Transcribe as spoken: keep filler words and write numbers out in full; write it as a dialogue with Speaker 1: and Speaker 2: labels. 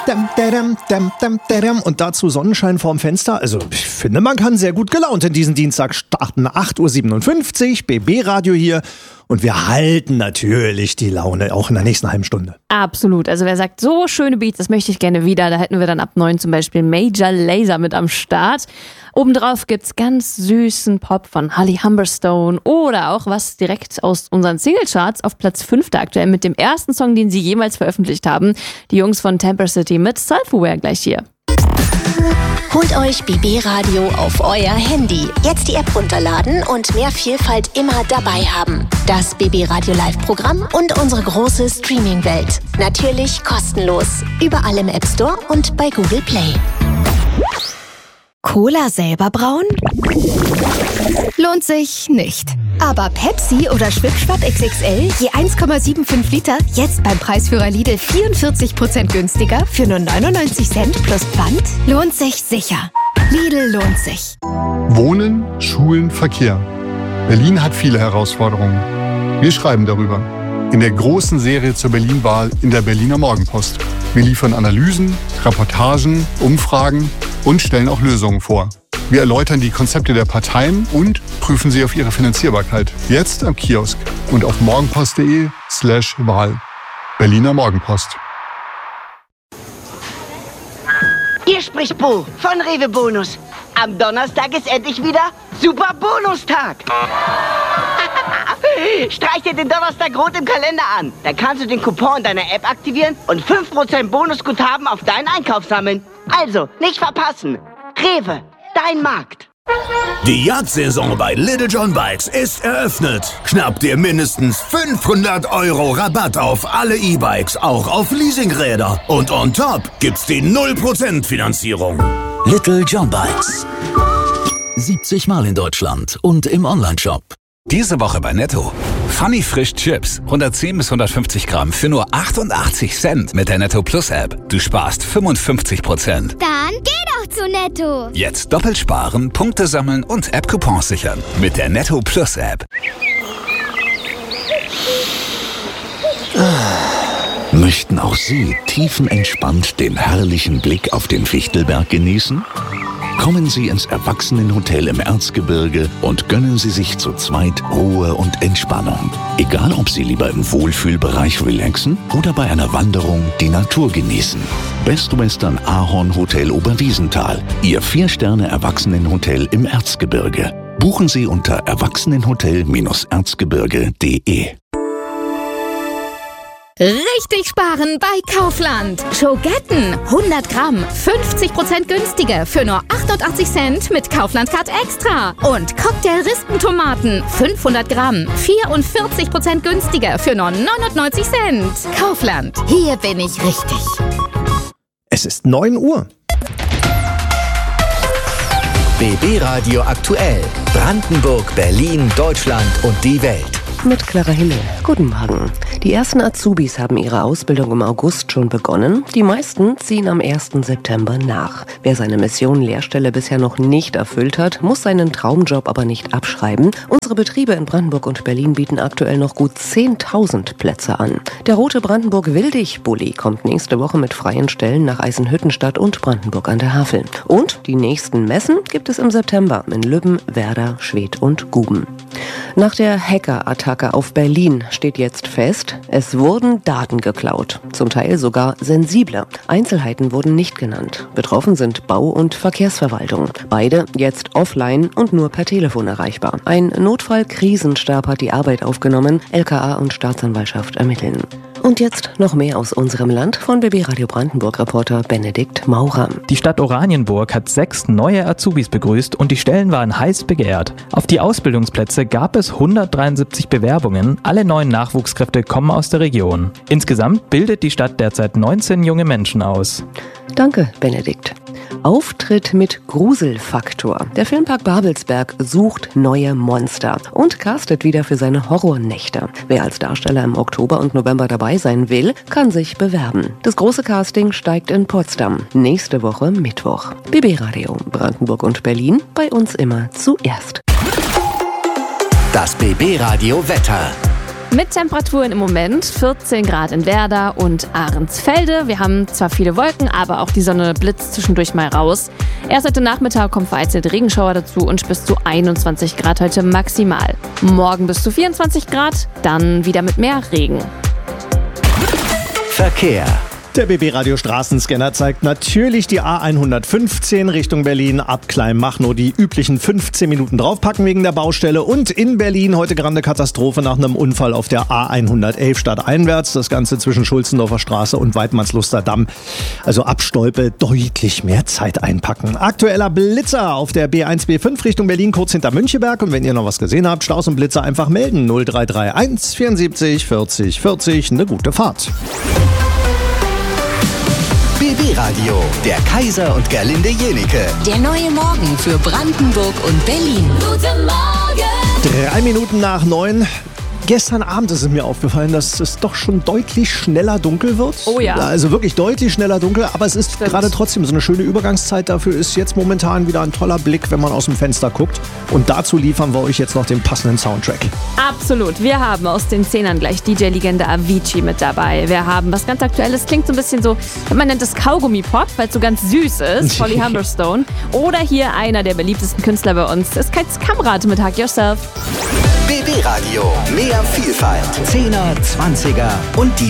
Speaker 1: Und dazu Sonnenschein vorm Fenster. Also ich finde, man kann sehr gut gelaunt in diesen Dienstag starten. acht Uhr siebenundfünfzig, B B-Radio hier. Und wir halten natürlich die Laune auch in der nächsten halben Stunde.
Speaker 2: Absolut. Also wer sagt, so schöne Beats, das möchte ich gerne wieder. Da hätten wir dann ab neun zum Beispiel Major Lazer mit am Start. Obendrauf gibt's ganz süßen Pop von Holly Humberstone oder auch was direkt aus unseren Singlecharts auf Platz fünf da aktuell mit dem ersten Song, den sie jemals veröffentlicht haben. Die Jungs von Temper City mit Self-Aware gleich hier.
Speaker 3: Holt euch B B Radio auf euer Handy. Jetzt die App runterladen und mehr Vielfalt immer dabei haben. Das B B Radio Live-Programm und unsere große Streaming-Welt. Natürlich kostenlos. Überall im App Store und bei Google Play.
Speaker 4: Cola selber brauen? Lohnt sich nicht. Aber Pepsi oder Schwipschwapp X X L, je eins Komma fünfundsiebzig Liter, jetzt beim Preisführer Lidl vierundvierzig Prozent günstiger für nur neunundneunzig Cent plus Pfand? Lohnt sich sicher. Lidl lohnt sich.
Speaker 5: Wohnen, Schulen, Verkehr. Berlin hat viele Herausforderungen. Wir schreiben darüber. In der großen Serie zur Berlin-Wahl in der Berliner Morgenpost. Wir liefern Analysen, Reportagen, Umfragen und stellen auch Lösungen vor. Wir erläutern die Konzepte der Parteien und prüfen sie auf ihre Finanzierbarkeit. Jetzt am Kiosk und auf morgenpost.de slash Wahl. Berliner Morgenpost.
Speaker 6: Hier spricht Bo von Rewe Bonus. Am Donnerstag ist endlich wieder Super Bonustag. Streich dir den Donnerstag rot im Kalender an. Dann kannst du den Coupon in deiner App aktivieren und fünf Prozent Bonusguthaben auf deinen Einkauf sammeln. Also, nicht verpassen. Rewe, dein Markt.
Speaker 7: Die Jagdsaison bei Little John Bikes ist eröffnet. Schnapp dir mindestens fünfhundert Euro Rabatt auf alle E-Bikes, auch auf Leasingräder. Und on top gibt's die null Prozent Finanzierung.
Speaker 8: Little John Bikes. siebzig Mal in Deutschland und im Onlineshop.
Speaker 9: Diese Woche bei Netto. Funny Frisch Chips. hundertzehn bis hundertfünfzig Gramm für nur achtundachtzig Cent mit der Netto Plus App. Du sparst fünfundfünfzig Prozent.
Speaker 10: Dann geh doch zu Netto.
Speaker 9: Jetzt doppelt sparen, Punkte sammeln und App-Coupons sichern. Mit der Netto Plus App.
Speaker 8: Möchten auch Sie tiefenentspannt den herrlichen Blick auf den Fichtelberg genießen? Kommen Sie ins Erwachsenenhotel im Erzgebirge und gönnen Sie sich zu zweit Ruhe und Entspannung. Egal, ob Sie lieber im Wohlfühlbereich relaxen oder bei einer Wanderung die Natur genießen. Best Western Ahorn Hotel Oberwiesenthal, Ihr Vier-Sterne-Erwachsenenhotel im Erzgebirge. Buchen Sie unter erwachsenenhotel erzgebirge punkt de.
Speaker 4: Richtig sparen bei Kaufland. Schogetten, hundert Gramm, fünfzig Prozent günstiger für nur achtundachtzig Cent mit Kaufland Card Extra. Und Cocktail-Rispentomaten, fünfhundert Gramm, vierundvierzig Prozent günstiger für nur neunundneunzig Cent. Kaufland, hier bin ich richtig.
Speaker 1: Es ist neun Uhr.
Speaker 11: B B Radio aktuell. Brandenburg, Berlin, Deutschland und die Welt.
Speaker 12: Mit Clara Himmel. Guten Morgen. Die ersten Azubis haben ihre Ausbildung im August schon begonnen. Die meisten ziehen am ersten September nach. Wer seine Mission Lehrstelle bisher noch nicht erfüllt hat, muss seinen Traumjob aber nicht abschreiben. Unsere Betriebe in Brandenburg und Berlin bieten aktuell noch gut zehntausend Plätze an. Der rote Brandenburg-Wildig-Bulli kommt nächste Woche mit freien Stellen nach Eisenhüttenstadt und Brandenburg an der Havel. Und die nächsten Messen gibt es im September in Lübben, Werder, Schwedt und Guben. Nach der Hacker-Attacke auf Berlin steht jetzt fest, es wurden Daten geklaut. Zum Teil sogar sensible. Einzelheiten wurden nicht genannt. Betroffen sind Bau- und Verkehrsverwaltung. Beide jetzt offline und nur per Telefon erreichbar. Ein Notfall-Krisenstab hat die Arbeit aufgenommen. L K A und Staatsanwaltschaft ermitteln. Und jetzt noch mehr aus unserem Land von B B Radio Brandenburg-Reporter Benedikt Maurer.
Speaker 13: Die Stadt Oranienburg hat sechs neue Azubis begrüßt und die Stellen waren heiß begehrt. Auf die Ausbildungsplätze gab es hundertdreiundsiebzig Bewerbungen. Alle neuen Nachwuchskräfte kommen aus der Region. Insgesamt bildet die Stadt derzeit neunzehn junge Menschen aus.
Speaker 12: Danke, Benedikt. Auftritt mit Gruselfaktor. Der Filmpark Babelsberg sucht neue Monster und castet wieder für seine Horrornächte. Wer als Darsteller im Oktober und November dabei sein will, kann sich bewerben. Das große Casting steigt in Potsdam. Nächste Woche Mittwoch. B B Radio Brandenburg und Berlin, bei uns immer zuerst.
Speaker 11: Das B B Radio Wetter.
Speaker 2: Mit Temperaturen im Moment vierzehn Grad in Werder und Ahrensfelde. Wir haben zwar viele Wolken, aber auch die Sonne blitzt zwischendurch mal raus. Erst heute Nachmittag kommen vereinzelte Regenschauer dazu und bis zu einundzwanzig Grad heute maximal. Morgen bis zu vierundzwanzig Grad, dann wieder mit mehr Regen.
Speaker 11: Verkehr.
Speaker 1: Der B B-Radio Straßenscanner zeigt natürlich die A hundertfünfzehn Richtung Berlin ab Kleinmachnow. Die üblichen fünfzehn Minuten draufpacken wegen der Baustelle. Und in Berlin heute grande Katastrophe nach einem Unfall auf der A hundertelf stadteinwärts. Das Ganze zwischen Schulzendorfer Straße und Weidmannsluster Damm. Also ab Stolpe deutlich mehr Zeit einpacken. Aktueller Blitzer auf der B eins B fünf Richtung Berlin, kurz hinter Müncheberg. Und wenn ihr noch was gesehen habt, Staus und Blitzer einfach melden. null drei drei eins vierundsiebzig vierzig vierzig. Eine gute Fahrt.
Speaker 11: B B-Radio, der Kaiser und Gerlinde Jenike.
Speaker 3: Der neue Morgen für Brandenburg und Berlin.
Speaker 10: Guten Morgen!
Speaker 1: Drei Minuten nach neun. Gestern Abend ist es mir aufgefallen, dass es doch schon deutlich schneller dunkel wird.
Speaker 2: Oh ja.
Speaker 1: Also wirklich deutlich schneller dunkel, aber es ist
Speaker 2: Stimmt.
Speaker 1: gerade trotzdem so eine schöne Übergangszeit. Dafür ist jetzt momentan wieder ein toller Blick, wenn man aus dem Fenster guckt. Und dazu liefern wir euch jetzt noch den passenden Soundtrack.
Speaker 2: Absolut. Wir haben aus den Zehnern gleich D J-Legende Avicii mit dabei. Wir haben was ganz Aktuelles, klingt so ein bisschen so, man nennt es Kaugummi-Pop, weil es so ganz süß ist, Holly Humberstone. Oder hier einer der beliebtesten Künstler bei uns, ist Keitz Kamrat mit Hug Yourself.
Speaker 11: B B-Radio, mehr Vielfalt. Zehner, Zwanziger und die